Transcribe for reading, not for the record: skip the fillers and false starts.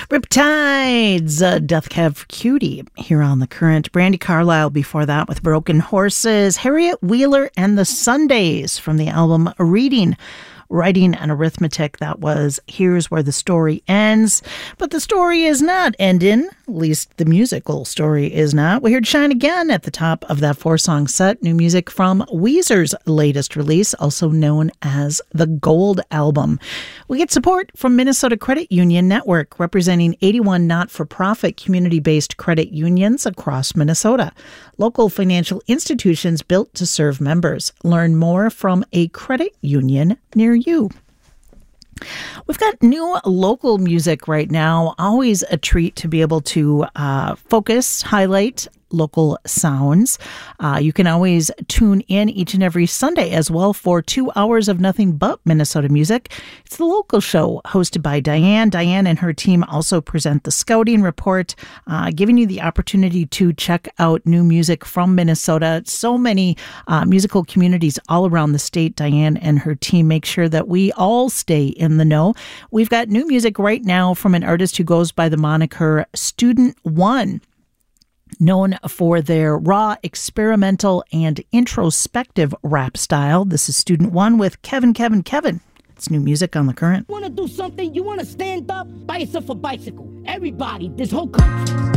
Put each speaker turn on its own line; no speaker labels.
Riptides, Death Cab for Cutie here on The Current. Brandy Carlisle before that with Broken Horses. Harriet Wheeler and the Sundays from the album Reading, Writing, and Arithmetic. That was Here's Where the Story Ends. But the story is not ending. At least the musical story is not. We heard Shine Again at the top of that 4-song set. New music from Weezer's latest release, also known as the Gold Album. We get support from Minnesota Credit Union Network, representing 81 not-for-profit community-based credit unions across Minnesota. Local financial institutions built to serve members. Learn more from a credit union near you. We've got new local music right now. Always a treat to be able to focus, highlight local sounds. You can always tune in each and every Sunday as well for 2 hours of nothing but Minnesota music. It's the local show hosted by Diane. Diane and her team also present the Scouting Report, giving you the opportunity to check out new music from Minnesota. So many musical communities all around the state. Diane and her team make sure that we all stay in the know. We've got new music right now from an artist who goes by the moniker Student One, known for their raw, experimental, and introspective rap style. This is Student One with Kevin. It's new music on The Current.
You want to do something? You want to stand up? Buy yourself a bicycle. Everybody, this whole country.